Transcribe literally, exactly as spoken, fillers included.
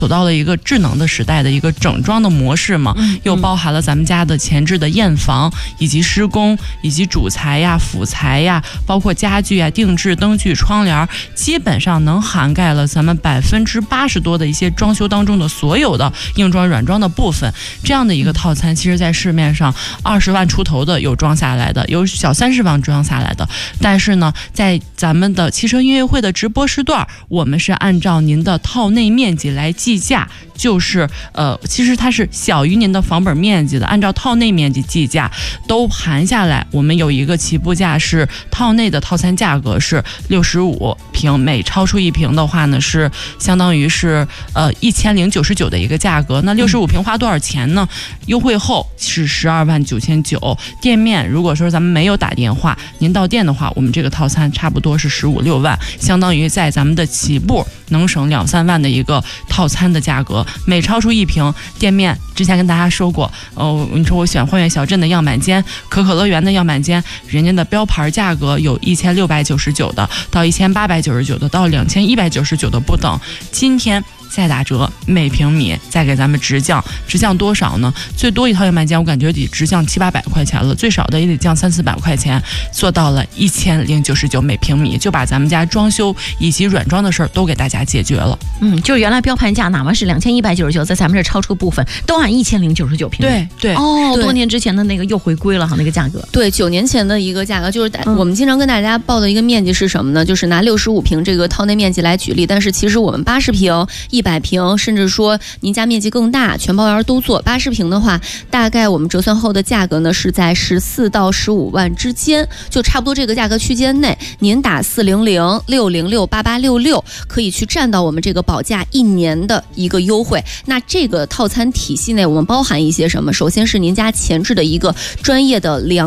走到了一个智能的时代的一个整装的模式嘛， 嗯、 又包含了咱们家的前置的验房，以及施工，以及主材呀、辅材呀，包括家具呀、定制灯具、窗帘，基本上能涵盖了咱们百分之八十多的一些装修当中的所有的硬装、软装的部分。这样的一个套餐，其实在市面上二十万出头的有装下来的，有小三十万装下来的。但是呢，在咱们的汽车音乐会的直播时段，我们是按照您的套内面积来计价，就是呃，其实它是小于您的房本面积的，按照套内面积计价，都含下来，我们有一个起步价是套内的套餐价格是六十五平，每超出一平的话呢，是相当于是呃一千零九十九的一个价格。那六十五平花多少钱呢？优惠后是十二万九千九。店面如果说咱们没有打电话，您到店的话，我们这个套餐差不多是十五六万，相当于在咱们的起步能省两三万的一个套餐的价格。每超出一平，店面之前跟大家说过，哦，你说我选花园小镇的样板间、可可乐园的样板间，人家的标牌价格有一千六百九十九的，到一千八百九十九的，到两千一百九十九的不等。今天再打折，每平米再给咱们直降，直降多少呢？最多一套样板间我感觉得直降七八百块钱了，最少的也得降三四百块钱，做到了一千零九十九每平米，就把咱们家装修以及软装的事儿都给大家解决了。 嗯，就是原来标盘价哪怕是两千一百九十九，在咱们这超出部分都按一千零九十九平米。 对对哦， 对多年之前的那个又回归了哈，那个价格。 对，九年前的一个价格，就是嗯我们经常跟大家报的一个面积是什么呢？就是拿六十五平这个套内面积来举例，但是其实我们八十平、一百平，甚至说您家面积更大，全包圆都做。八十平的话，大概我们折算后的价格呢是在十四到十五万之间，就差不多这个价格区间内，您打四零零六零六八八六六，可以去占到我们这个保价一年的一个优惠。那这个套餐体系内，我们包含一些什么？首先是您家前置的一个专业的量